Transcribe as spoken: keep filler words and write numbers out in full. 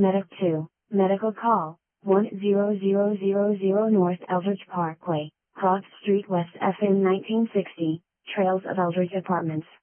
Medic two, medical call, one zero zero zero zero North Eldridge Parkway, Cross Street West F M nineteen sixty, Trails of Eldridge Apartments.